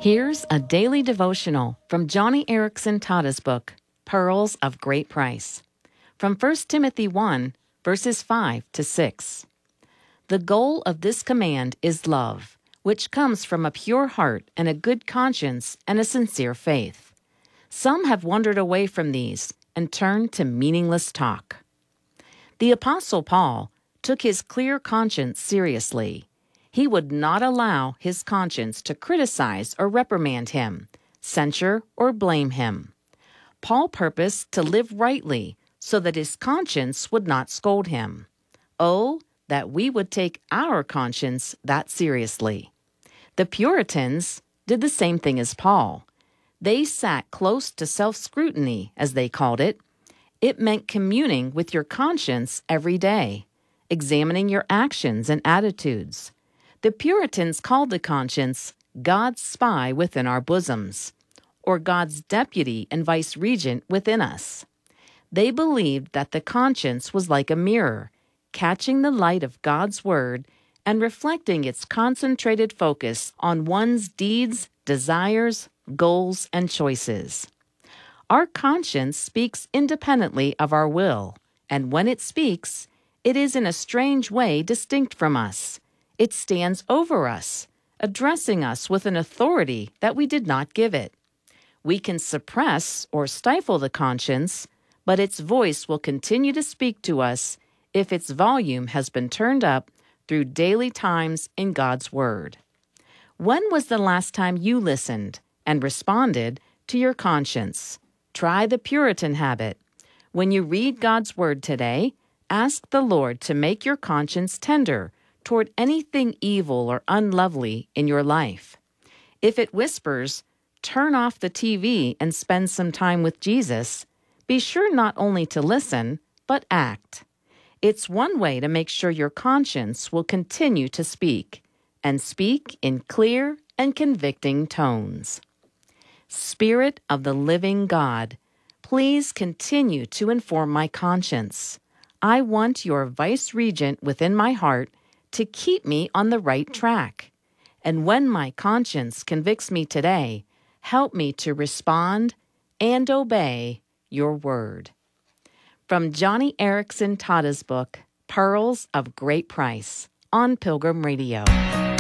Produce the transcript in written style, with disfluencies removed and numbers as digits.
Here's a daily devotional from Joni Eareckson Tada's book, Pearls of Great Price. From 1 Timothy 1, verses 5 to 6. The goal of this command is love, which comes from a pure heart and a good conscience and a sincere faith. Some have wandered away from these and turned to meaningless talk. The Apostle Paul took his clear conscience seriously. He would not allow his conscience to criticize or reprimand him, censure or blame him. Paul purposed to live rightly so that his conscience would not scold him. Oh, that we would take our conscience that seriously. The Puritans did the same thing as Paul. They sat close to self-scrutiny, as they called it. It meant communing with your conscience every day, examining your actions and attitudes. The Puritans called the conscience God's spy within our bosoms, or God's deputy and vice-regent within us. They believed that the conscience was like a mirror, catching the light of God's word and reflecting its concentrated focus on one's deeds, desires, goals, and choices. Our conscience speaks independently of our will, and when it speaks, it is in a strange way distinct from us. It stands over us, addressing us with an authority that we did not give it. We can suppress or stifle the conscience, but its voice will continue to speak to us if its volume has been turned up through daily times in God's Word. When was the last time you listened and responded to your conscience? Try the Puritan habit. When you read God's Word today, ask the Lord to make your conscience tender toward anything evil or unlovely in your life. If it whispers, "Turn off the TV and spend some time with Jesus," be sure not only to listen, but act. It's one way to make sure your conscience will continue to speak, and speak in clear and convicting tones. Spirit of the living God, please continue to inform my conscience. I want your vice-regent within my heart to keep me on the right track. And when my conscience convicts me today, help me to respond and obey your word. From Joni Eareckson Tada's book, Pearls of Great Price, on Pilgrim Radio.